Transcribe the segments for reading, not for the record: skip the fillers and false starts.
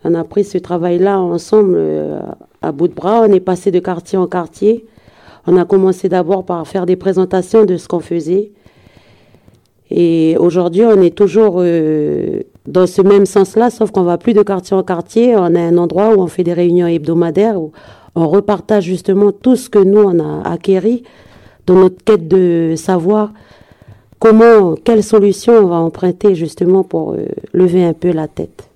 On a pris ce travail-là ensemble à bout de bras. On est passé de quartier en quartier. On a commencé d'abord par faire des présentations de ce qu'on faisait. Et aujourd'hui, on est toujours dans ce même sens-là, sauf qu'on ne va plus de quartier en quartier. On a un endroit où on fait des réunions hebdomadaires, où on repartage justement tout ce que nous, on a acquéri dans notre quête de savoir quelle solution on va emprunter justement pour lever un peu la tête.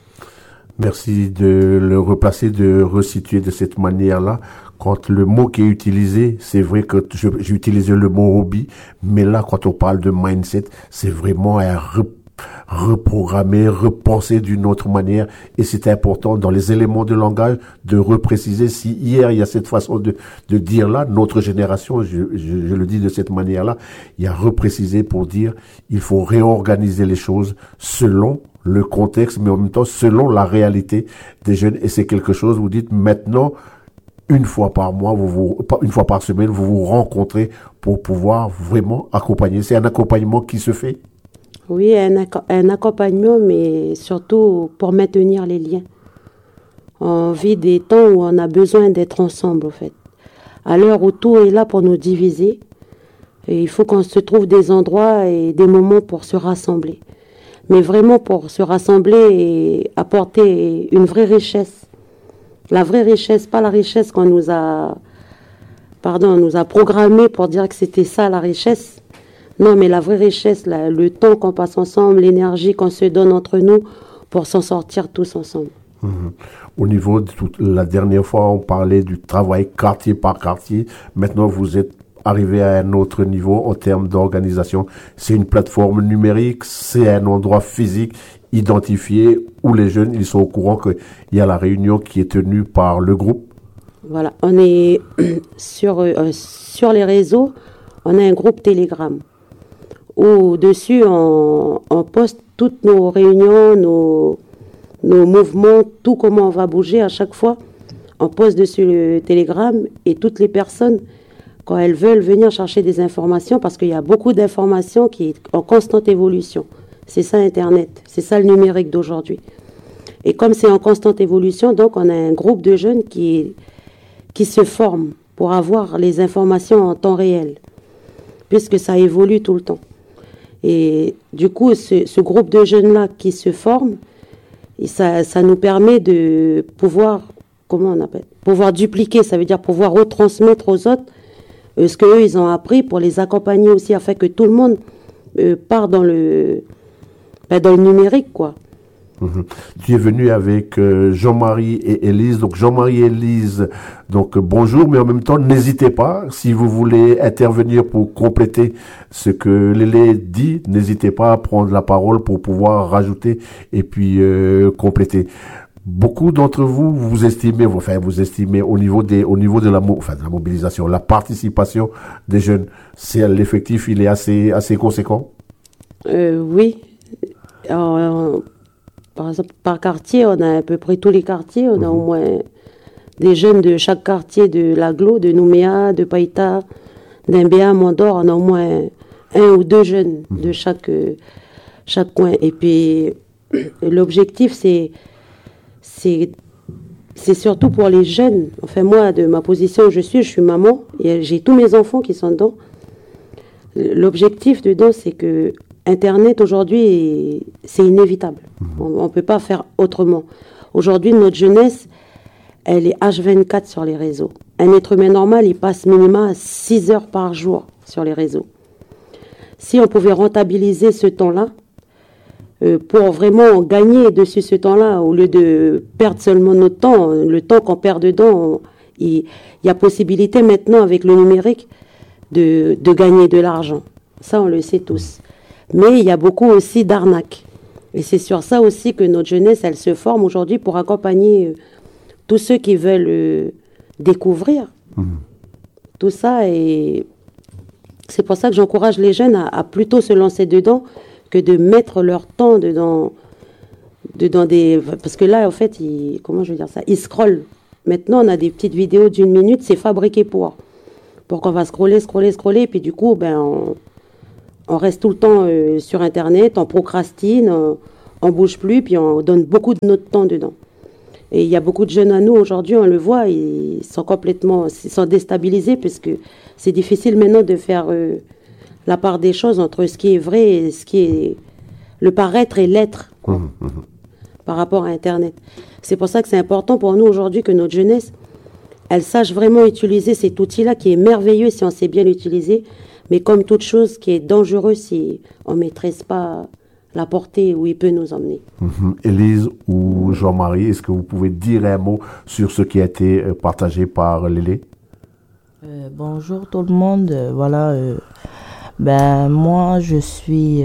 Merci de le replacer, de resituer de cette manière-là. Quand le mot qui est utilisé, c'est vrai que j'ai utilisé le mot hobby, mais là, quand on parle de mindset, c'est vraiment à reprogrammer, repenser d'une autre manière. Et c'est important dans les éléments de langage de repréciser. Si hier, il y a cette façon de dire là, notre génération, je le dis de cette manière-là, il y a repréciser pour dire, il faut réorganiser les choses selon le contexte, mais en même temps, selon la réalité des jeunes. Et c'est quelque chose, vous dites maintenant, une fois par mois, une fois par semaine, vous vous rencontrez pour pouvoir vraiment accompagner. C'est un accompagnement qui se fait? Oui, un accompagnement, mais surtout pour maintenir les liens. On vit des temps où on a besoin d'être ensemble, en fait. À l'heure où tout est là pour nous diviser, et il faut qu'on se trouve des endroits et des moments pour se rassembler. Mais vraiment pour se rassembler et apporter une vraie richesse. La vraie richesse, pas la richesse qu'on nous a programmé pour dire que c'était ça la richesse. Non, mais la vraie richesse, le temps qu'on passe ensemble, l'énergie qu'on se donne entre nous pour s'en sortir tous ensemble. Au niveau de la dernière fois, on parlait du travail quartier par quartier. Maintenant, vous êtes arrivé à un autre niveau en termes d'organisation. C'est une plateforme numérique, c'est un endroit physique identifié où les jeunes, ils sont au courant qu'il y a la réunion qui est tenue par le groupe. Voilà, on est sur les réseaux, on a un groupe Telegram où dessus on poste toutes nos réunions, nos mouvements, tout comment on va bouger à chaque fois. On poste dessus le Telegram et toutes les personnes, quand elles veulent venir chercher des informations, parce qu'il y a beaucoup d'informations qui sont en constante évolution. C'est ça Internet, c'est ça le numérique d'aujourd'hui. Et comme c'est en constante évolution, donc on a un groupe de jeunes qui se forment pour avoir les informations en temps réel, puisque ça évolue tout le temps. Et du coup, ce groupe de jeunes-là qui se forment, et ça nous permet de pouvoir, pouvoir dupliquer, ça veut dire pouvoir retransmettre aux autres ce qu'eux, ils ont appris pour les accompagner aussi, afin que tout le monde part dans le numérique, quoi. Tu es venu avec Jean-Marie et Élise. Donc Jean-Marie et Élise, donc bonjour, mais en même temps, n'hésitez pas, si vous voulez intervenir pour compléter ce que Lélé dit, n'hésitez pas à prendre la parole pour pouvoir rajouter et puis compléter. Beaucoup d'entre vous, vous estimez au niveau de la mobilisation, la participation des jeunes, c'est l'effectif, il est assez conséquent. Oui. Par exemple, par quartier, on a à peu près tous les quartiers. On a au moins des jeunes de chaque quartier de l'Aglo, de Nouméa, de Païta, d'Imbéa, Mondor. On a au moins un ou deux jeunes de chaque coin. Et puis, l'objectif, c'est surtout pour les jeunes. Enfin, moi, de ma position où je suis maman. Et j'ai tous mes enfants qui sont dedans. L'objectif dedans, c'est que Internet, aujourd'hui, c'est inévitable. On ne peut pas faire autrement. Aujourd'hui, notre jeunesse, elle est H24 sur les réseaux. Un être humain normal, il passe minimum 6 heures par jour sur les réseaux. Si on pouvait rentabiliser ce temps-là, pour vraiment gagner dessus ce temps-là, au lieu de perdre seulement notre temps, le temps qu'on perd dedans, il y a possibilité maintenant, avec le numérique, de gagner de l'argent. Ça, on le sait tous. Mais il y a beaucoup aussi d'arnaques. Et c'est sur ça aussi que notre jeunesse, elle se forme aujourd'hui pour accompagner tous ceux qui veulent découvrir tout ça. Et c'est pour ça que j'encourage les jeunes à plutôt se lancer dedans que de mettre leur temps dedans des... Parce que là, en fait, ils scrollent. Maintenant, on a des petites vidéos d'1 minute, c'est fabriqué pour qu'on va scroller, et puis du coup, on reste tout le temps sur Internet, on procrastine, on bouge plus, puis on donne beaucoup de notre temps dedans. Et il y a beaucoup de jeunes à nous aujourd'hui, on le voit, ils sont déstabilisés parce que c'est difficile maintenant de faire la part des choses entre ce qui est vrai et ce qui est le paraître et l'être par rapport à Internet. C'est pour ça que c'est important pour nous aujourd'hui que notre jeunesse, elle sache vraiment utiliser cet outil-là qui est merveilleux si on sait bien l'utiliser, mais comme toute chose qui est dangereuse si on ne maîtrise pas la portée où il peut nous emmener. Élise ou Jean-Marie, est-ce que vous pouvez dire un mot sur ce qui a été partagé par Lélé? Bonjour tout le monde. Voilà, moi je suis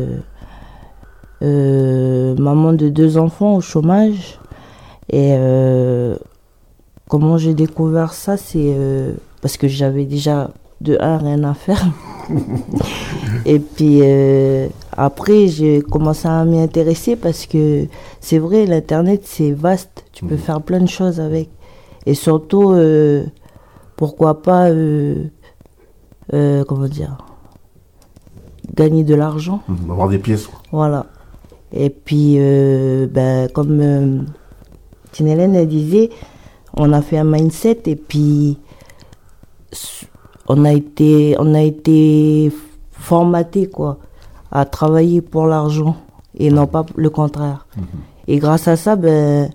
maman de 2 enfants au chômage. Et comment j'ai découvert ça, c'est parce que j'avais déjà de un rien à faire. Et puis après j'ai commencé à m'y intéresser parce que c'est vrai, l'internet c'est vaste, tu peux faire plein de choses avec. Et surtout pourquoi pas comment dire, gagner de l'argent, avoir des pièces. Voilà. Et puis comme Tinélène elle disait, on a fait un mindset et puis on a été formaté quoi, à travailler pour l'argent et non pas le contraire. Et grâce à ça,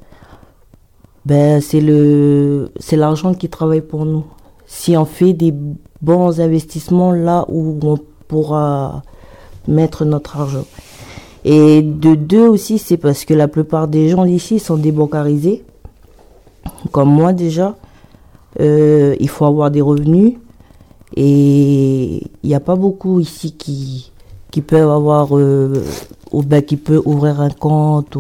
c'est l'argent qui travaille pour nous. Si on fait des bons investissements là où on pourra mettre notre argent. Et de deux aussi, c'est parce que la plupart des gens d'ici sont débancarisés, comme moi déjà. Il faut avoir des revenus et il n'y a pas beaucoup ici qui peuvent avoir qui peut ouvrir un compte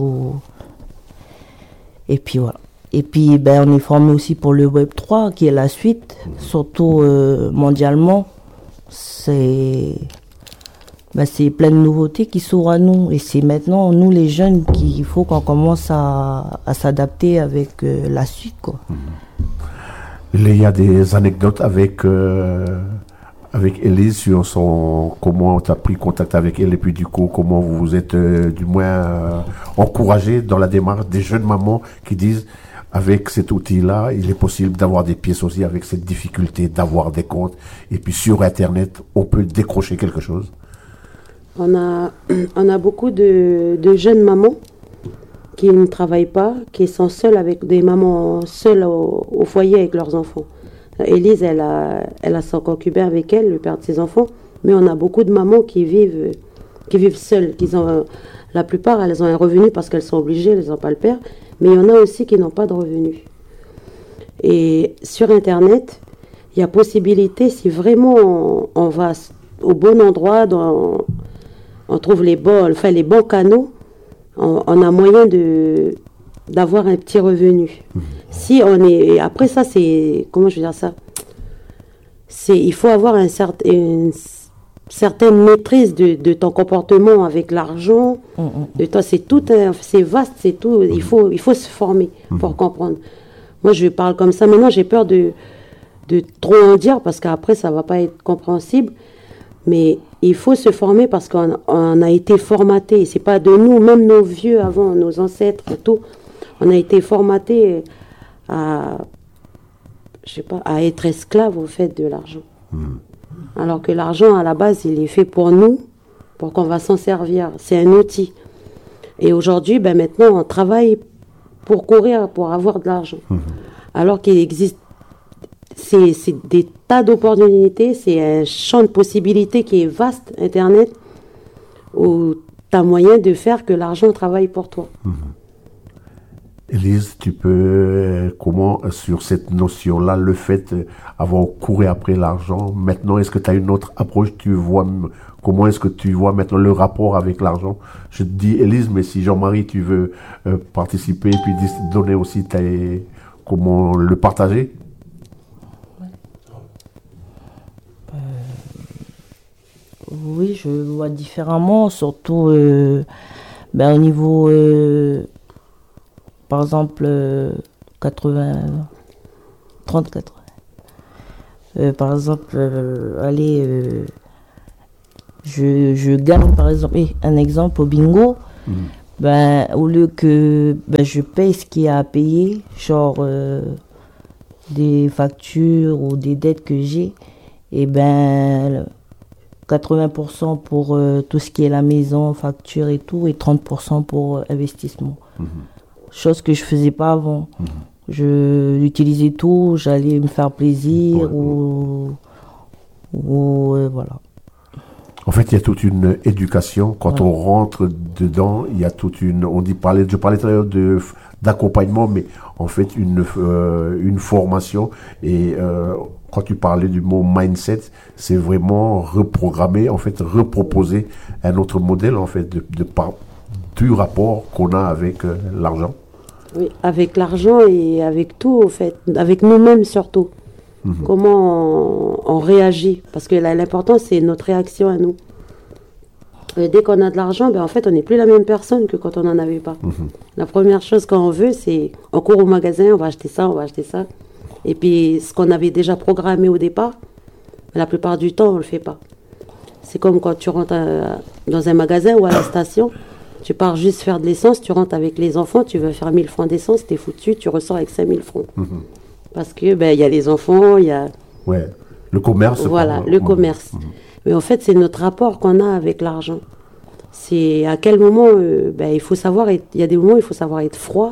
et puis voilà. Et puis on est formé aussi pour le Web 3 qui est la suite, surtout mondialement. C'est plein de nouveautés qui s'ouvrent à nous et c'est maintenant nous les jeunes qu'il faut qu'on commence à s'adapter avec la suite quoi. Il y a des anecdotes avec Élise sur comment tu as pris contact avec elle et puis du coup comment vous vous êtes du moins encouragé dans la démarche des jeunes mamans qui disent avec cet outil-là, il est possible d'avoir des pièces aussi avec cette difficulté d'avoir des comptes et puis sur Internet, on peut décrocher quelque chose. On a beaucoup de jeunes mamans qui ne travaillent pas, qui sont seules avec des mamans seules au foyer avec leurs enfants. Élise, elle a son concubin avec elle, le père de ses enfants, mais on a beaucoup de mamans qui vivent seules. La plupart, elles ont un revenu parce qu'elles sont obligées, elles n'ont pas le père, mais il y en a aussi qui n'ont pas de revenus. Et sur Internet, il y a possibilité, si vraiment on va au bon endroit, on trouve les bons canaux, on a moyen d'avoir un petit revenu. Si on est, après ça, c'est, comment je veux dire ça, il faut avoir une certaine maîtrise de ton comportement avec l'argent. De toi, c'est vaste, c'est tout. Il faut se former pour comprendre. Moi, je parle comme ça. Maintenant, j'ai peur de trop en dire parce qu'après, ça va pas être compréhensible. Mais il faut se former parce qu'on a été formaté. C'est pas de nous, même nos vieux avant, nos ancêtres, tout. On a été formaté à être esclave au fait de l'argent. Alors que l'argent, à la base, il est fait pour nous, pour qu'on va s'en servir. C'est un outil. Et aujourd'hui, maintenant, on travaille pour courir, pour avoir de l'argent. Alors qu'il existe, c'est des tas d'opportunités, c'est un champ de possibilités qui est vaste, Internet, où tu as moyen de faire que l'argent travaille pour toi. Élise, tu peux, comment, sur cette notion-là, le fait, avant courir après l'argent, maintenant, est-ce que tu as une autre approche, comment est-ce que tu vois maintenant le rapport avec l'argent? Je te dis, Élise, mais si Jean-Marie, tu veux participer, puis donner aussi comment le partager? Oui, je vois différemment, surtout au niveau... par exemple, 30-80. Par exemple, je gagne, par exemple, un exemple au bingo. Au lieu que je paye ce qu'il y a à payer, genre des factures ou des dettes que j'ai, et 80% pour tout ce qui est la maison, facture et tout, et 30% pour investissement. Chose que je faisais pas avant. Je utilisais tout, j'allais me faire plaisir ou voilà. En fait, il y a toute une éducation. Quand on rentre dedans, il y a toute une... je parlais tout à l'heure d'accompagnement, mais en fait, une formation. Et quand tu parlais du mot mindset, c'est vraiment reprogrammer, en fait, reproposer un autre modèle, en fait, du rapport qu'on a avec l'argent. Oui, avec l'argent et avec tout, en fait, avec nous-mêmes surtout. Comment on réagit, parce que l'important c'est notre réaction à nous. Et dès qu'on a de l'argent, en fait on n'est plus la même personne que quand on n'en avait pas. La première chose qu'on veut, c'est on court au magasin, on va acheter ça, et puis ce qu'on avait déjà programmé au départ, la plupart du temps on le fait pas. C'est comme quand tu rentres dans un magasin ou à la station, tu pars juste faire de l'essence, tu rentres avec les enfants, tu veux faire 1000 francs d'essence, t'es foutu, tu ressors avec 5000 francs. Parce que y a les enfants, il y a... Ouais, le commerce. Voilà, le commerce. Mais en fait, c'est notre rapport qu'on a avec l'argent. C'est à quel moment, il faut savoir il y a des moments où il faut savoir être froid.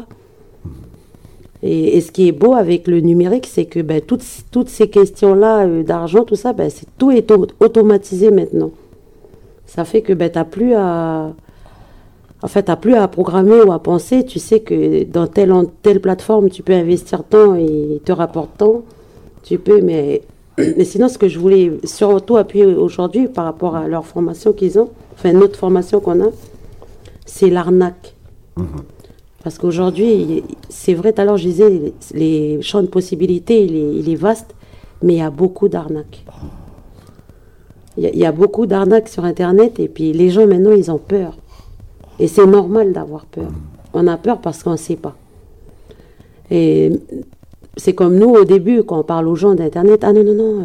Et ce qui est beau avec le numérique, c'est que toutes ces questions-là d'argent, tout ça, tout est automatisé maintenant. Ça fait que t'as plus à... En fait, tu n'as plus à programmer ou à penser. Tu sais que dans telle plateforme, tu peux investir tant et il te rapporte tant. Tu peux, mais sinon, ce que je voulais surtout appuyer aujourd'hui par rapport à leur formation qu'ils ont, enfin notre formation qu'on a, c'est l'arnaque. Parce qu'aujourd'hui, c'est vrai, tout à l'heure, je disais, les champs de possibilités, il est vaste, mais il y a beaucoup d'arnaques. Il y a beaucoup d'arnaques sur Internet et puis les gens, maintenant, ils ont peur. Et c'est normal d'avoir peur. On a peur parce qu'on ne sait pas. Et c'est comme nous, au début, quand on parle aux gens d'Internet, ah non.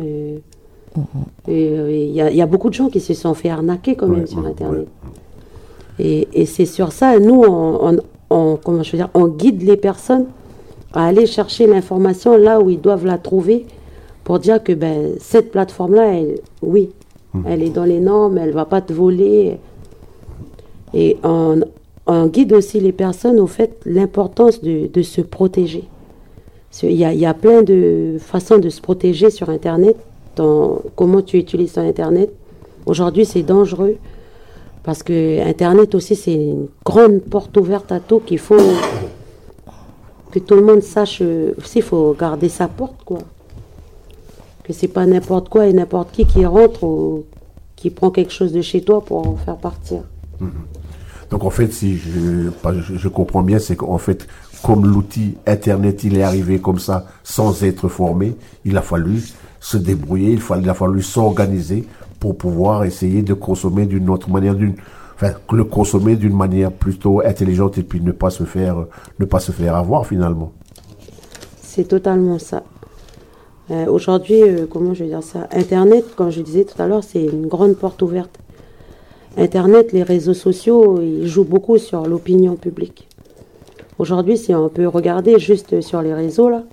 Il y a beaucoup de gens qui se sont fait arnaquer quand même sur Internet. Et c'est sur ça, nous, on guide les personnes à aller chercher l'information là où ils doivent la trouver pour dire que cette plateforme-là, elle est dans les normes, elle ne va pas te voler. Et on guide aussi les personnes au fait l'importance de se protéger. Il y a plein de façons de se protéger sur Internet, dans comment tu utilises ton Internet. Aujourd'hui, c'est dangereux parce que Internet aussi, c'est une grande porte ouverte à tout qu'il faut que tout le monde sache. Aussi, il faut garder sa porte, quoi. Que c'est pas n'importe quoi et n'importe qui rentre ou qui prend quelque chose de chez toi pour en faire partir. Donc en fait, si je comprends bien, c'est qu'en fait, comme l'outil Internet, il est arrivé comme ça, sans être formé, il a fallu se débrouiller, il a fallu s'organiser pour pouvoir essayer de consommer d'une autre manière, le consommer d'une manière plutôt intelligente et puis ne pas se faire avoir finalement. C'est totalement ça. Aujourd'hui, comment je vais dire ça ? Internet, comme je disais tout à l'heure, c'est une grande porte ouverte. Internet, les réseaux sociaux, ils jouent beaucoup sur l'opinion publique. Aujourd'hui, si on peut regarder juste sur les réseaux, là,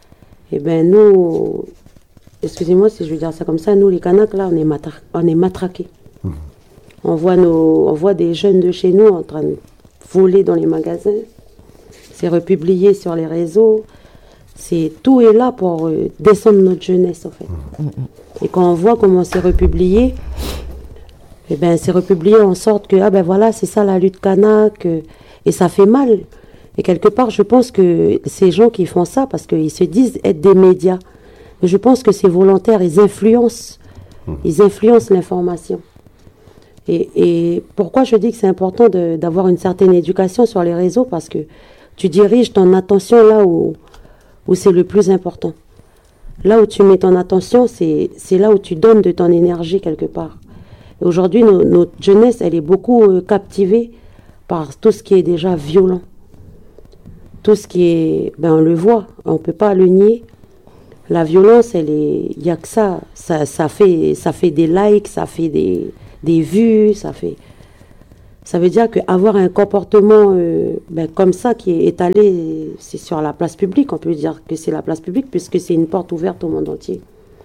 nous, excusez-moi si je veux dire ça comme ça, nous, les Kanaks, là, on est matraqués. On voit des jeunes de chez nous en train de voler dans les magasins. C'est republié sur les réseaux. Tout est là pour descendre notre jeunesse, en fait. Et quand on voit comment c'est republié, c'est republié en sorte que, voilà, c'est ça la lutte kanak, et ça fait mal. Et quelque part, je pense que ces gens qui font ça, parce qu'ils se disent être des médias, mais je pense que c'est volontaire, ils influencent l'information. Et pourquoi je dis que c'est important d'avoir une certaine éducation sur les réseaux, parce que tu diriges ton attention là où c'est le plus important. Là où tu mets ton attention, c'est là où tu donnes de ton énergie quelque part. Et aujourd'hui, notre jeunesse, elle est beaucoup captivée par tout ce qui est déjà violent. Tout ce qui est, on le voit, on ne peut pas le nier. La violence, il n'y a que ça. Ça fait des likes, ça fait des vues, ça fait... Ça veut dire qu'avoir un comportement comme ça qui est étalé, c'est sur la place publique, on peut dire que c'est la place publique puisque c'est une porte ouverte au monde entier.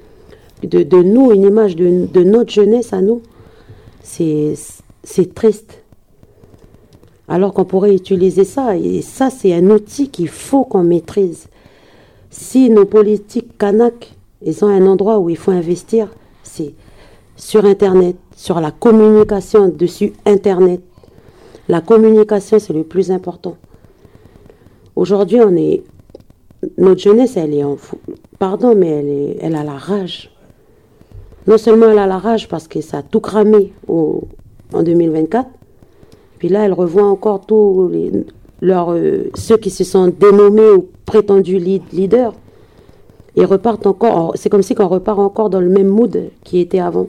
De nous, une image de notre jeunesse à nous, c'est triste. Alors qu'on pourrait utiliser ça, et ça c'est un outil qu'il faut qu'on maîtrise. Si nos politiques Kanak, ils ont un endroit où il faut investir, c'est sur Internet, sur la communication dessus Internet. La communication, c'est le plus important. Aujourd'hui, notre jeunesse, elle est pardon, mais elle a la rage. Non seulement elle a la rage parce que ça a tout cramé en 2024, puis là, elle revoit encore tous ceux qui se sont dénommés ou prétendus leaders. Ils repartent encore, c'est comme si on repart encore dans le même mood qui était avant.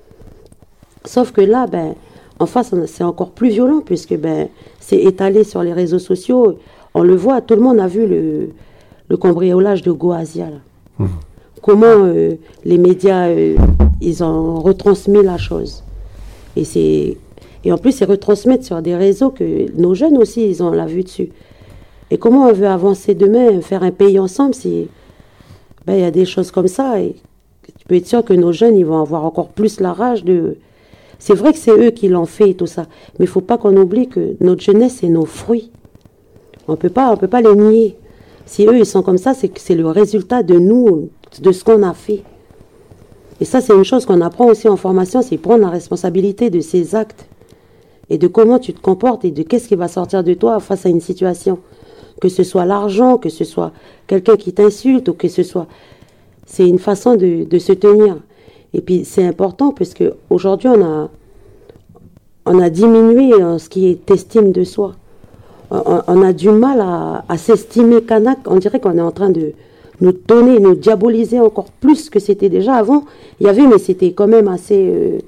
Sauf que là, en face, c'est encore plus violent puisque c'est étalé sur les réseaux sociaux. On le voit, tout le monde a vu le cambriolage de Goazia. Comment les médias, ils ont retransmis la chose. Et en plus, ils retransmettent sur des réseaux que nos jeunes aussi, ils ont la vue dessus. Et comment on veut avancer demain, faire un pays ensemble si il y a des choses comme ça. Et tu peux être sûr que nos jeunes, ils vont avoir encore plus la rage de... C'est vrai que c'est eux qui l'ont fait et tout ça. Mais il ne faut pas qu'on oublie que notre jeunesse, c'est nos fruits. On peut pas les nier. Si eux, ils sont comme ça, c'est que c'est le résultat de nous, de ce qu'on a fait. Et ça, c'est une chose qu'on apprend aussi en formation, c'est prendre la responsabilité de ses actes. Et de comment tu te comportes et de qu'est-ce qui va sortir de toi face à une situation. Que ce soit l'argent, que ce soit quelqu'un qui t'insulte ou que ce soit... C'est une façon de se tenir. Et puis c'est important parce qu'aujourd'hui on a diminué ce qui est estime de soi. On a du mal à s'estimer Kanak. On dirait qu'on est en train de nous donner, nous diaboliser encore plus que c'était déjà avant. Il y avait, mais c'était quand même assez...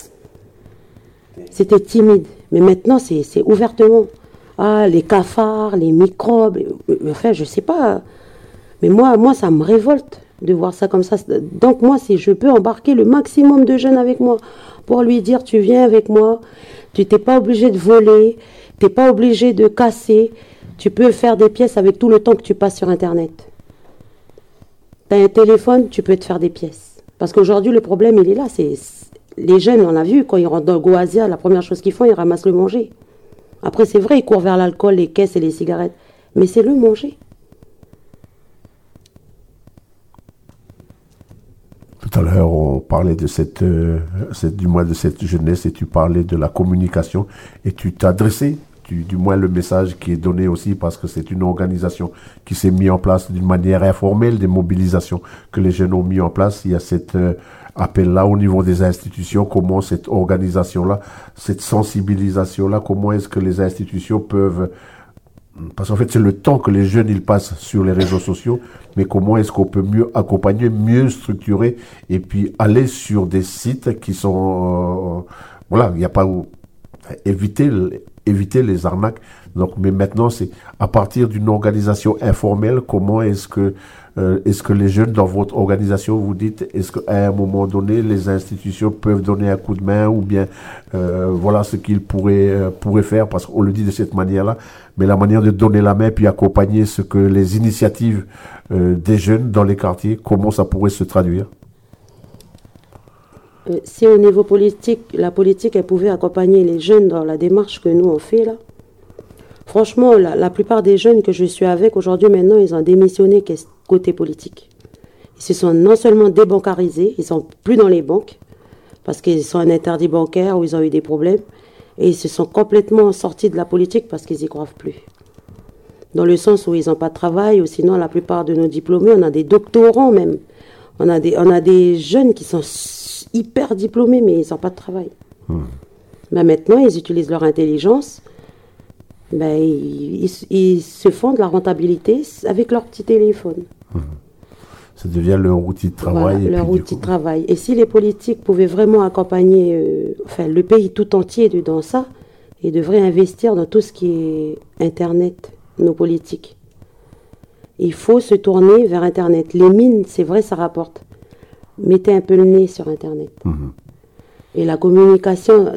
c'était timide. Mais maintenant, c'est ouvertement. Ah, les cafards, les microbes. Enfin, je sais pas. Mais moi, ça me révolte de voir ça comme ça. Donc moi, si je peux embarquer le maximum de jeunes avec moi pour lui dire, tu viens avec moi, tu n'es pas obligé de voler, tu n'es pas obligé de casser, tu peux faire des pièces avec tout le temps que tu passes sur Internet. Tu as un téléphone, tu peux te faire des pièces. Parce qu'aujourd'hui, le problème, il est là. Les jeunes, on l'a vu, quand ils rentrent dans le Goazia, la première chose qu'ils font, ils ramassent le manger. Après, c'est vrai, ils courent vers l'alcool, les caisses et les cigarettes. Mais c'est le manger. Tout à l'heure, on parlait de du moins de cette jeunesse et tu parlais de la communication et tu t'adressais, du moins le message qui est donné aussi parce que c'est une organisation qui s'est mise en place d'une manière informelle, des mobilisations que les jeunes ont mis en place. Il y a cet appel-là au niveau des institutions, comment cette organisation-là, cette sensibilisation-là, comment est-ce que les institutions peuvent... Parce qu'en fait, c'est le temps que les jeunes ils passent sur les réseaux sociaux, mais comment est-ce qu'on peut mieux accompagner, mieux structurer, et puis aller sur des sites qui sont... voilà, il n'y a pas... éviter les arnaques. Donc, mais maintenant, c'est à partir d'une organisation informelle, comment est-ce que les jeunes dans votre organisation, vous dites, est-ce qu'à un moment donné, les institutions peuvent donner un coup de main ou bien voilà ce qu'ils pourraient faire, parce qu'on le dit de cette manière-là, mais la manière de donner la main puis accompagner ce que les initiatives des jeunes dans les quartiers, comment ça pourrait se traduire? Si au niveau politique, la politique, elle pouvait accompagner les jeunes dans la démarche que nous on fait là, franchement, la plupart des jeunes que je suis avec aujourd'hui, maintenant, ils ont démissionné côté politique. Ils se sont non seulement débancarisés, ils sont plus dans les banques, parce qu'ils sont en interdit bancaire ou ils ont eu des problèmes, et ils se sont complètement sortis de la politique parce qu'ils n'y croient plus. Dans le sens où ils n'ont pas de travail, ou sinon la plupart de nos diplômés, on a des doctorants même. On a des jeunes qui sont hyper diplômés, mais ils n'ont pas de travail. Maintenant, ils utilisent leur intelligence. Ils se font de la rentabilité avec leur petit téléphone. Ça devient leur outil de travail. Voilà, leur outil de travail. Et si les politiques pouvaient vraiment accompagner le pays tout entier dans ça, ils devraient investir dans tout ce qui est Internet, nos politiques. Il faut se tourner vers Internet. Les mines, c'est vrai, ça rapporte. Mettez un peu le nez sur Internet. Et la communication,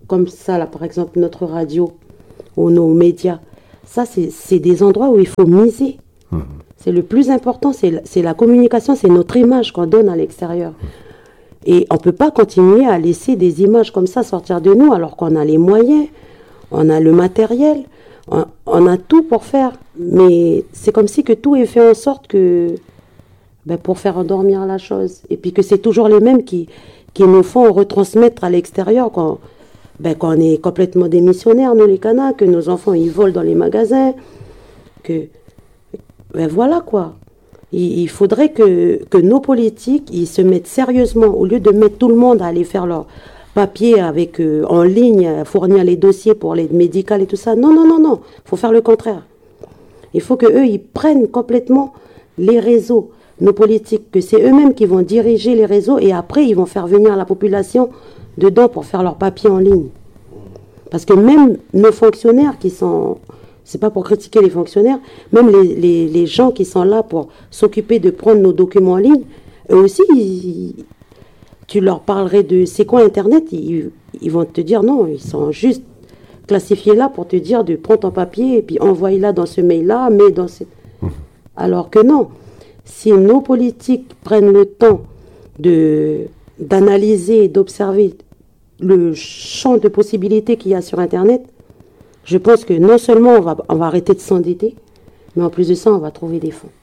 comme ça, là, par exemple, notre radio ou nos médias, ça, c'est des endroits où il faut miser. C'est le plus important, c'est la communication, c'est notre image qu'on donne à l'extérieur. Et on ne peut pas continuer à laisser des images comme ça sortir de nous alors qu'on a les moyens, on a le matériel, on a tout pour faire. Mais c'est comme si que tout est fait en sorte que, pour faire endormir la chose. Et puis que c'est toujours les mêmes qui nous font retransmettre à l'extérieur quand on est complètement démissionnaires, nous les Kanas, que nos enfants ils volent dans les magasins, que voilà quoi. Il faudrait que nos politiques ils se mettent sérieusement, au lieu de mettre tout le monde à aller faire leur papier avec en ligne, à fournir les dossiers pour l'aide médicale et tout ça. Non, il faut faire le contraire. Il faut qu'eux ils prennent complètement les réseaux, nos politiques, que c'est eux-mêmes qui vont diriger les réseaux et après ils vont faire venir la population dedans pour faire leur papier en ligne. Parce que même nos fonctionnaires qui sont... C'est pas pour critiquer les fonctionnaires, même les gens qui sont là pour s'occuper de prendre nos documents en ligne, eux aussi, tu leur parlerais de c'est quoi Internet, ils vont te dire non, ils sont juste classifiés là pour te dire de prendre ton papier et puis envoie-la dans ce mail-là, mais dans ce... Alors que non, si nos politiques prennent le temps d'analyser et d'observer le champ de possibilités qu'il y a sur Internet, je pense que non seulement on va arrêter de s'endetter, mais en plus de ça, on va trouver des fonds.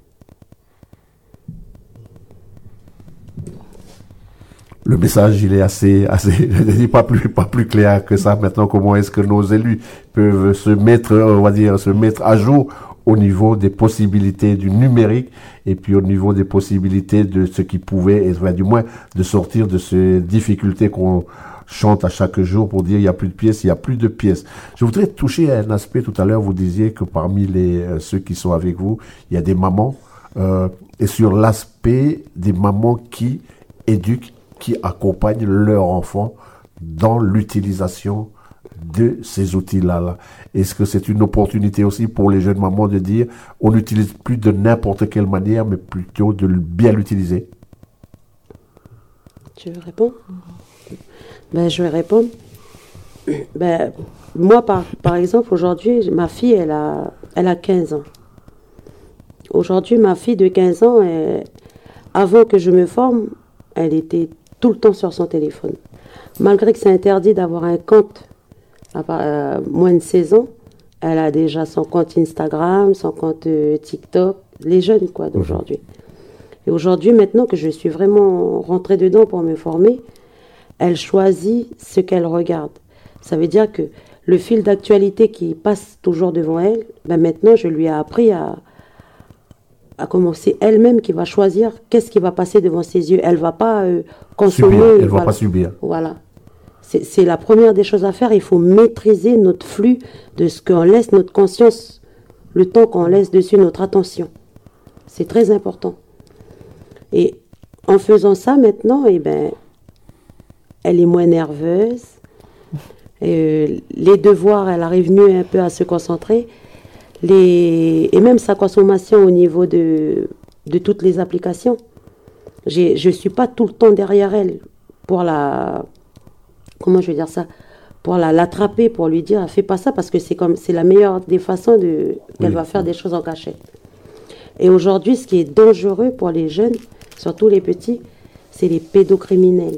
Le message, il est assez, je dis pas plus clair que ça. Maintenant, comment est-ce que nos élus peuvent se mettre à jour au niveau des possibilités du numérique et puis au niveau des possibilités de ce qui pouvait, du moins, de sortir de ces difficultés qu'on chante à chaque jour pour dire il y a plus de pièces, il y a plus de pièces. Je voudrais toucher à un aspect tout à l'heure, vous disiez que parmi ceux qui sont avec vous, il y a des mamans, et sur l'aspect des mamans qui éduquent, qui accompagnent leurs enfants dans l'utilisation de ces outils-là. Est-ce que c'est une opportunité aussi pour les jeunes mamans de dire on n'utilise plus de n'importe quelle manière, mais plutôt de bien l'utiliser? Tu veux répondre? Je vais répondre. Moi, par exemple, aujourd'hui, ma fille, elle a 15 ans. Aujourd'hui, ma fille de 15 ans, avant que je me forme, elle était tout le temps sur son téléphone. Malgré que c'est interdit d'avoir un compte à moins de 16 ans, elle a déjà son compte Instagram, son compte TikTok, les jeunes d'aujourd'hui. Et aujourd'hui, maintenant que je suis vraiment rentrée dedans pour me former, elle choisit ce qu'elle regarde. Ça veut dire que le fil d'actualité qui passe toujours devant elle, maintenant je lui ai appris à commencer elle-même qui va choisir qu'est-ce qui va passer devant ses yeux. Elle ne va pas consommer. Subir. Elle ne va pas subir. Voilà. C'est la première des choses à faire. Il faut maîtriser notre flux de ce qu'on laisse notre conscience, le temps qu'on laisse dessus notre attention. C'est très important. Et en faisant ça maintenant, elle est moins nerveuse. Les devoirs, elle arrive mieux un peu à se concentrer. Et même sa consommation au niveau de toutes les applications. Je ne suis pas tout le temps derrière elle pour comment je vais dire ça, pour l'attraper, pour lui dire fais pas ça, parce que c'est la meilleure des façons qu'elle va faire des choses en cachette. Et aujourd'hui, ce qui est dangereux pour les jeunes, surtout les petits, c'est les pédocriminels.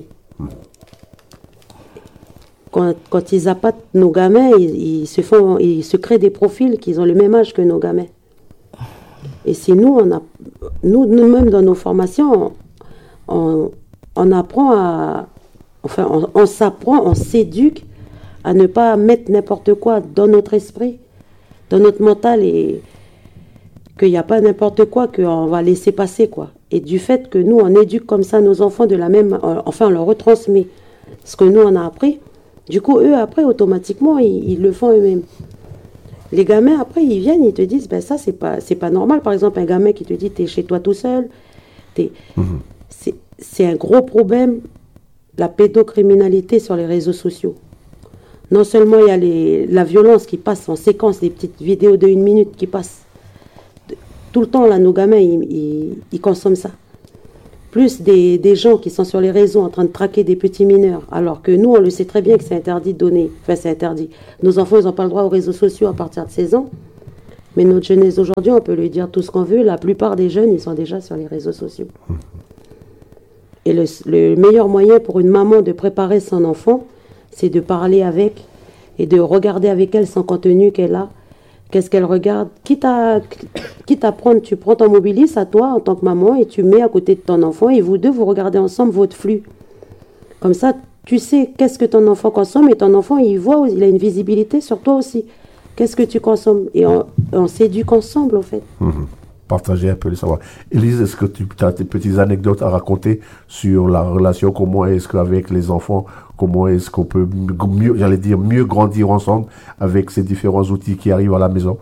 Quand ils appâtent nos gamins, ils se créent des profils qui ont le même âge que nos gamins. Et si nous-mêmes dans nos formations, on apprend on s'apprend, on s'éduque à ne pas mettre n'importe quoi dans notre esprit, dans notre mental, et qu'il n'y a pas n'importe quoi qu'on va laisser passer, quoi. Et du fait que nous, on éduque comme ça nos enfants on leur retransmet ce que nous, on a appris. Du coup, eux, après, automatiquement, ils le font eux-mêmes. Les gamins, après, ils viennent, ils te disent, ça, c'est pas normal. Par exemple, un gamin qui te dit, t'es chez toi tout seul. C'est un gros problème, la pédocriminalité sur les réseaux sociaux. Non seulement il y a la violence qui passe en séquence, des petites vidéos de 1 minute qui passent. Tout le temps, là, nos gamins, ils consomment ça. plus des gens qui sont sur les réseaux en train de traquer des petits mineurs, alors que nous, on le sait très bien que c'est interdit de donner. Enfin, c'est interdit. Nos enfants, ils n'ont pas le droit aux réseaux sociaux à partir de 16 ans. Mais notre jeunesse d'aujourd'hui, on peut lui dire tout ce qu'on veut. La plupart des jeunes, ils sont déjà sur les réseaux sociaux. Et le meilleur moyen pour une maman de préparer son enfant, c'est de parler avec et de regarder avec elle son contenu qu'elle a. Qu'est-ce qu'elle regarde? Quitte à prendre, tu prends ton mobilis à toi en tant que maman et tu mets à côté de ton enfant et vous deux, vous regardez ensemble votre flux. Comme ça, tu sais qu'est-ce que ton enfant consomme et ton enfant, il voit, il a une visibilité sur toi aussi. Qu'est-ce que tu consommes? Et on s'éduque ensemble, en fait. Partager un peu le savoir. Élise, est-ce que tu as des petites anecdotes à raconter sur la relation, comment est-ce qu'avec les enfants, comment est-ce qu'on peut mieux grandir ensemble avec ces différents outils qui arrivent à la maison?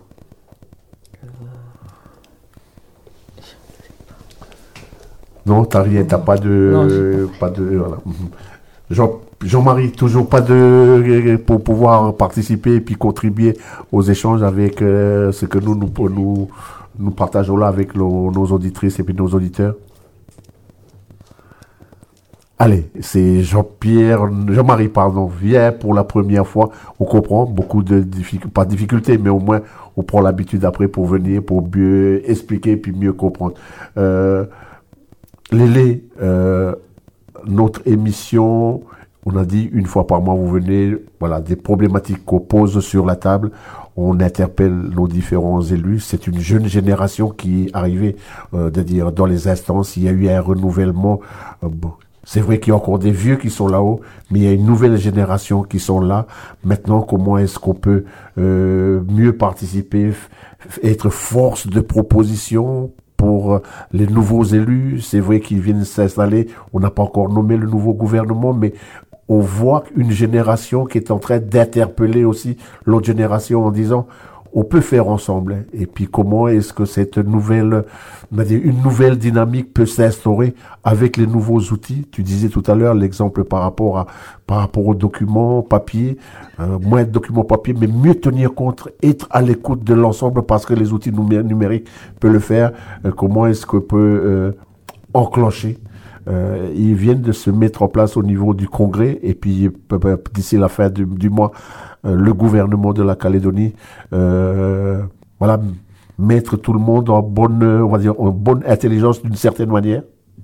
Non, t'as rien, t'as pas de, voilà. Jean-Marie, toujours pas pour pouvoir participer et puis contribuer aux échanges avec ce que nous partageons là avec nos auditrices et puis nos auditeurs. Allez, c'est Jean-Marie, vient pour la première fois. On comprend beaucoup pas de difficultés, mais au moins on prend l'habitude après pour venir, pour mieux expliquer et puis mieux comprendre. Lélé, notre émission, on a dit une fois par mois, vous venez, voilà, des problématiques qu'on pose sur la table. On interpelle nos différents élus. C'est une jeune génération qui est arrivée, c'est-à-dire dans les instances. Il y a eu un renouvellement. C'est vrai qu'il y a encore des vieux qui sont là-haut, mais il y a une nouvelle génération qui sont là. Maintenant, comment est-ce qu'on peut mieux participer, être force de proposition pour les nouveaux élus? C'est vrai qu'ils viennent s'installer. On n'a pas encore nommé le nouveau gouvernement, mais on voit une génération qui est en train d'interpeller aussi l'autre génération en disant on peut faire ensemble. Et puis comment est-ce que cette une nouvelle dynamique peut s'instaurer avec les nouveaux outils? Tu disais tout à l'heure l'exemple par rapport aux documents papier, moins de documents papier, mais mieux tenir compte, être à l'écoute de l'ensemble parce que les outils numériques peuvent le faire. Comment est-ce qu'on peut enclencher? Ils viennent de se mettre en place au niveau du Congrès et puis d'ici la fin du mois, le gouvernement de la Calédonie, voilà, mettre tout le monde en bonne intelligence d'une certaine manière.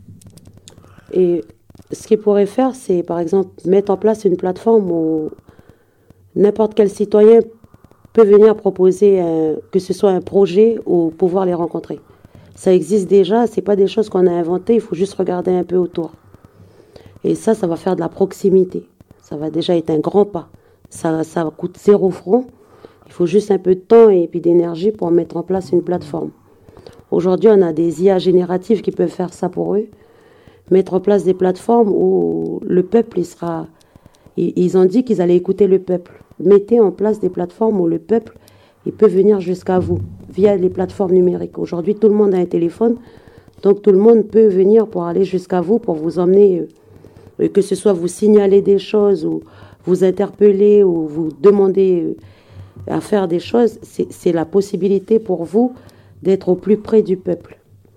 Et ce qu'ils pourraient faire, c'est par exemple mettre en place une plateforme où n'importe quel citoyen peut venir proposer que ce soit un projet ou pouvoir les rencontrer. Ça existe déjà, c'est pas des choses qu'on a inventées, il faut juste regarder un peu autour. Et ça va faire de la proximité. Ça va déjà être un grand pas. Ça coûte 0 francs. Il faut juste un peu de temps et puis d'énergie pour mettre en place une plateforme. Aujourd'hui, on a des IA génératives qui peuvent faire ça pour eux. Mettre en place des plateformes où le peuple, ils ont dit qu'ils allaient écouter le peuple. Mettez en place des plateformes où le peuple, il peut venir jusqu'à vous via les plateformes numériques. Aujourd'hui, tout le monde a un téléphone, donc tout le monde peut venir pour aller jusqu'à vous, pour vous emmener, que ce soit vous signaler des choses ou vous interpeller ou vous demander à faire des choses. C'est la possibilité pour vous d'être au plus près du peuple.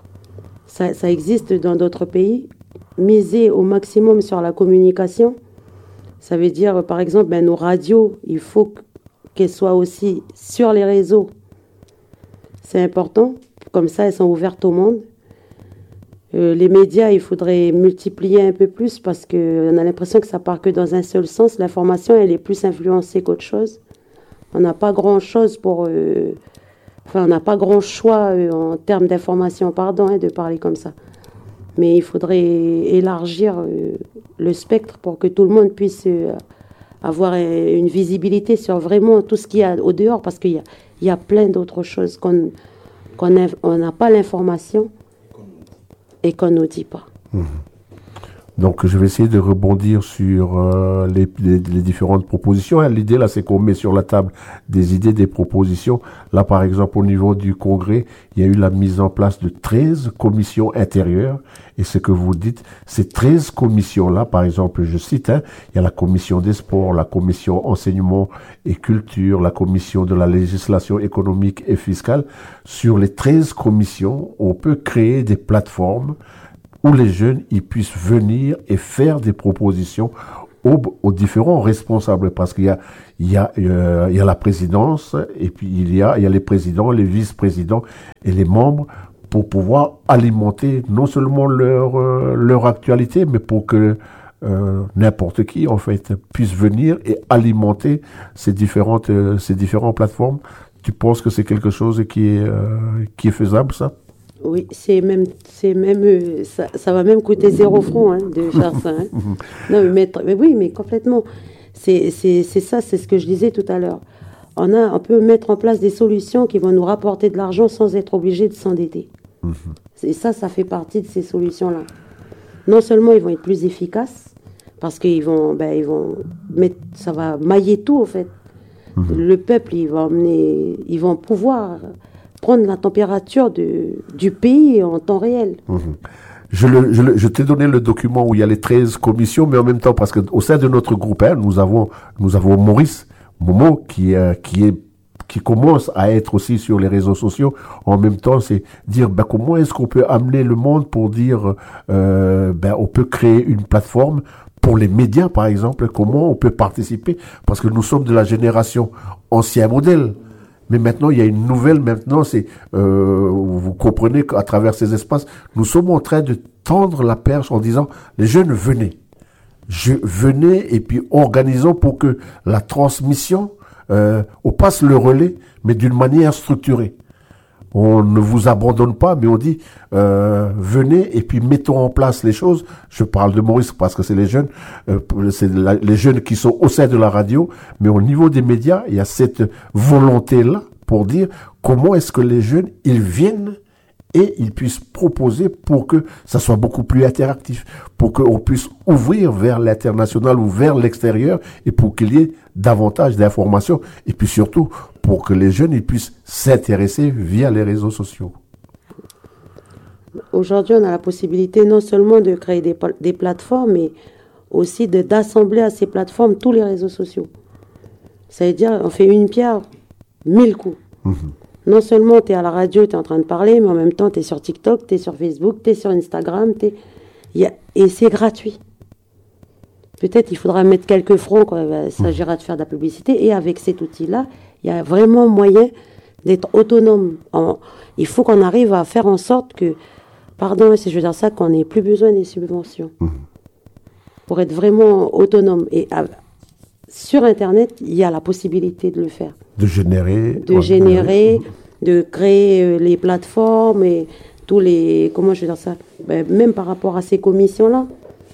Ça existe dans d'autres pays. Miser au maximum sur la communication, ça veut dire, par exemple, nos radios, il faut qu'elles soient aussi sur les réseaux. C'est important, comme ça elles sont ouvertes au monde. Les médias, il faudrait multiplier un peu plus parce qu'on a l'impression que ça part que dans un seul sens. L'information, elle est plus influencée qu'autre chose. On n'a pas grand-chose on n'a pas grand choix en termes d'information, de parler comme ça. Mais il faudrait élargir le spectre pour que tout le monde puisse avoir une visibilité sur vraiment tout ce qu'il y a au dehors, parce qu'il y a plein d'autres choses qu'on n'a pas l'information et qu'on ne nous dit pas. Donc, je vais essayer de rebondir sur les différentes propositions. L'idée, là, c'est qu'on met sur la table des idées, des propositions. Là, par exemple, au niveau du Congrès, il y a eu la mise en place de 13 commissions intérieures. Et ce que vous dites, ces 13 commissions-là, par exemple, je cite, il y a la commission des sports, la commission enseignement et culture, la commission de la législation économique et fiscale. Sur les 13 commissions, on peut créer des plateformes où les jeunes ils puissent venir et faire des propositions aux différents responsables, parce qu'il y a la présidence, et puis il y a les présidents, les vice-présidents et les membres, pour pouvoir alimenter non seulement leur actualité, mais pour que n'importe qui en fait puisse venir et alimenter ces différentes plateformes. Tu penses que c'est quelque chose qui est faisable, ça? Oui, ça va même coûter 0 franc de faire ça. Non, mais oui, mais complètement. C'est ça, c'est ce que je disais tout à l'heure. On peut mettre en place des solutions qui vont nous rapporter de l'argent sans être obligé de s'endetter. Et ça fait partie de ces solutions-là. Non seulement ils vont être plus efficaces, parce qu'ils vont mettre, ça va mailler tout en fait. Le peuple, ils vont pouvoir prendre la température du pays en temps réel. Je t'ai donné le document où il y a les 13 commissions, mais en même temps, parce qu'au sein de notre groupe, nous avons Maurice Momo qui commence à être aussi sur les réseaux sociaux. En même temps, c'est dire comment est-ce qu'on peut amener le monde pour dire on peut créer une plateforme pour les médias, par exemple, comment on peut participer, parce que nous sommes de la génération ancien modèle. Mais maintenant, il y a une nouvelle, c'est, vous comprenez qu'à travers ces espaces, nous sommes en train de tendre la perche en disant, les jeunes, venez et puis organisons pour que la transmission, on passe le relais, mais d'une manière structurée. On ne vous abandonne pas, mais on dit, venez et puis mettons en place les choses. Je parle de Maurice parce que c'est les jeunes, les jeunes qui sont au sein de la radio, mais au niveau des médias, il y a cette volonté-là pour dire comment est-ce que les jeunes, ils viennent et ils puissent proposer pour que ça soit beaucoup plus interactif, pour qu'on puisse ouvrir vers l'international ou vers l'extérieur et pour qu'il y ait davantage d'informations et puis surtout pour que les jeunes ils puissent s'intéresser via les réseaux sociaux. Aujourd'hui, on a la possibilité non seulement de créer des plateformes, mais aussi d'assembler à ces plateformes tous les réseaux sociaux. Ça veut dire on fait une pierre, 1000 coups. Non seulement tu es à la radio, tu es en train de parler, mais en même temps tu es sur TikTok, tu es sur Facebook, tu es sur Instagram, et c'est gratuit. Peut-être il faudra mettre quelques francs quand il s'agira de faire de la publicité, et avec cet outil-là, il y a vraiment moyen d'être autonome. Il faut qu'on arrive à faire en sorte que, pardon si je veux dire ça, qu'on n'ait plus besoin des subventions. Pour être vraiment autonome. Et sur Internet, il y a la possibilité de le faire. De générer, de créer les plateformes et tous les... Comment je veux dire ça, même par rapport à ces commissions-là.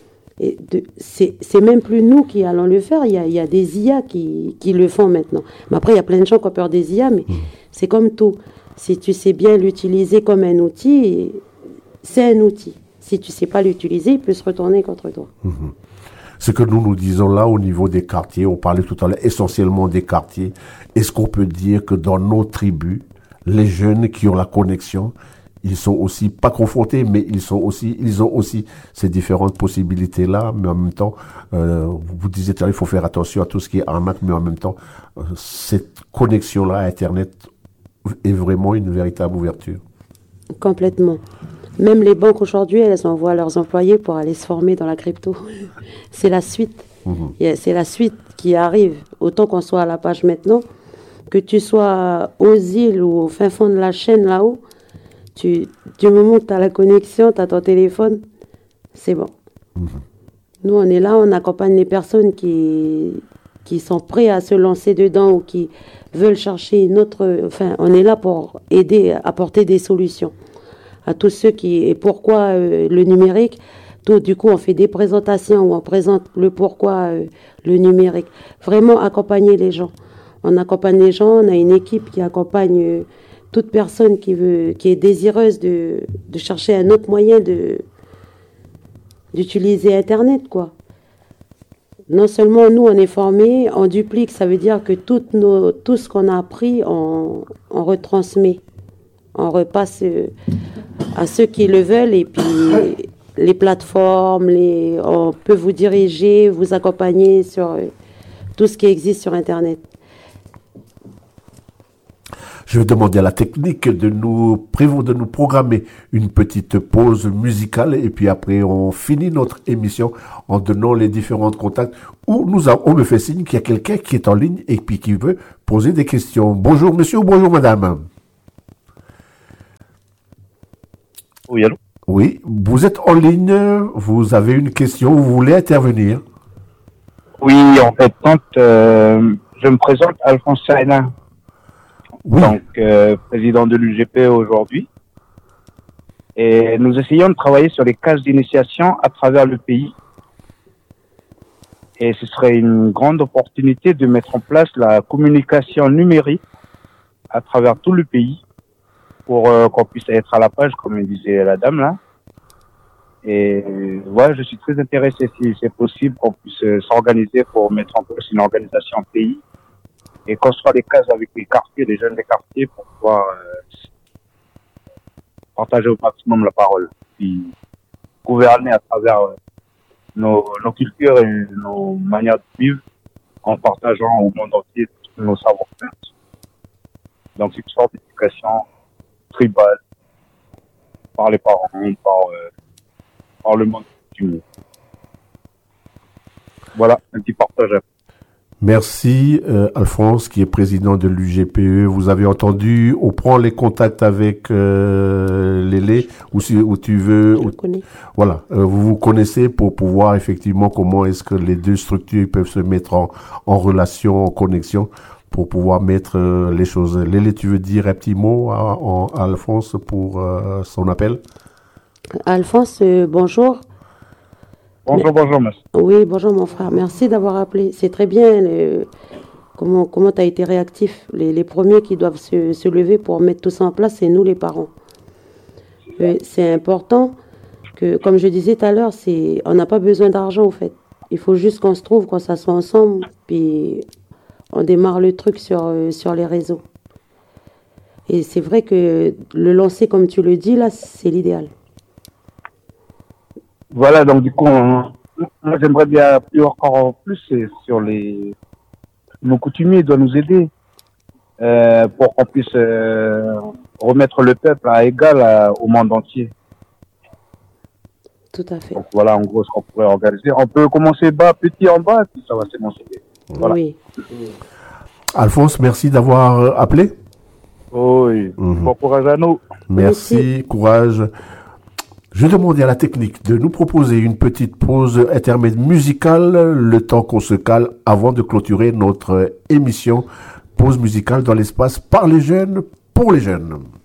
C'est même plus nous qui allons le faire. Il y a des IA qui le font maintenant. Mais après, il y a plein de gens qui ont peur des IA, mais c'est comme tout. Si tu sais bien l'utiliser comme un outil, c'est un outil. Si tu ne sais pas l'utiliser, il peut se retourner contre toi. Ce que nous disons là au niveau des quartiers, on parlait tout à l'heure essentiellement des quartiers. Est-ce qu'on peut dire que dans nos tribus, les jeunes qui ont la connexion, ils sont aussi pas confrontés, mais ils ont aussi ces différentes possibilités-là. Mais en même temps, vous disiez tout à l'heure, il faut faire attention à tout ce qui est arnaque, mais en même temps, cette connexion-là à Internet est vraiment une véritable ouverture. Complètement. Même les banques aujourd'hui, elles envoient leurs employés pour aller se former dans la crypto. C'est la suite. C'est la suite qui arrive. Autant qu'on soit à la page maintenant, que tu sois aux îles ou au fin fond de la chaîne là-haut, du moment que tu as la connexion, tu as ton téléphone, c'est bon. Nous, on est là, on accompagne les personnes qui sont prêts à se lancer dedans ou qui veulent chercher une autre... Enfin, on est là pour aider, apporter des solutions à tous ceux qui... Et pourquoi le numérique, du coup, on fait des présentations où on présente le pourquoi le numérique. Vraiment accompagner les gens. On accompagne les gens, on a une équipe qui accompagne toute personne qui est désireuse de chercher un autre moyen d'utiliser Internet, quoi. Non seulement nous, on est formés, on duplique, ça veut dire que tout ce qu'on a appris, on retransmet. On repasse à ceux qui le veulent et puis les plateformes, on peut vous diriger, vous accompagner sur tout ce qui existe sur Internet. Je vais demander à la technique de nous programmer une petite pause musicale et puis après on finit notre émission en donnant les différents contacts où on me fait signe qu'il y a quelqu'un qui est en ligne et puis qui veut poser des questions. Bonjour monsieur ou bonjour madame. Oui, allô? Oui, vous êtes en ligne, vous avez une question, vous voulez intervenir? Oui, en fait, je me présente, Alphonse Saïna, Oui. donc président de l'UGPE aujourd'hui. Et nous essayons de travailler sur les cases d'initiation à travers le pays. Et ce serait une grande opportunité de mettre en place la communication numérique à travers tout le pays pour qu'on puisse être à la page, comme disait la dame là. Et voilà, je suis très intéressé, si c'est possible, qu'on puisse s'organiser pour mettre en place une organisation pays et construire des cases avec les quartiers, les jeunes des quartiers, pour pouvoir partager au maximum la parole, puis gouverner à travers nos cultures et nos manières de vivre, en partageant au monde entier tous nos savoir-faire. Donc c'est une sorte d'éducation tribale par les parents, par le monde du monde. Voilà, un petit partage. Merci Alphonse qui est président de l'UGPE. Vous avez entendu, on prend les contacts avec Lélé ou tu veux. Je le connais. Voilà, vous vous connaissez pour pouvoir effectivement comment est-ce que les deux structures peuvent se mettre en relation, en connexion pour pouvoir mettre les choses. Lélé, tu veux dire un petit mot à Alphonse pour son appel? Alphonse, bonjour. Bonjour, monsieur. Oui, bonjour mon frère. Merci d'avoir appelé. C'est très bien comment tu as été réactif. Les premiers qui doivent se lever pour mettre tout ça en place, c'est nous les parents. C'est important que, comme je disais tout à l'heure, on n'a pas besoin d'argent en fait. Il faut juste qu'on se trouve, qu'on s'assoit ensemble, puis on démarre le truc sur les réseaux. Et c'est vrai que le lancer, comme tu le dis, là, c'est l'idéal. Voilà, donc du coup, moi j'aimerais bien appuyer encore plus sur nos coutumiers doivent nous aider pour qu'on puisse remettre le peuple à égal au monde entier. Tout à fait. Donc voilà, en gros, ce qu'on pourrait organiser. On peut commencer petit en bas, puis ça va s'émanciper. Voilà. Oui. Alphonse, merci d'avoir appelé. Oui, bon courage à nous. Merci, courage. Je demandais à la technique de nous proposer une petite pause intermède musicale, le temps qu'on se cale avant de clôturer notre émission. Pause musicale dans l'espace par les jeunes, pour les jeunes.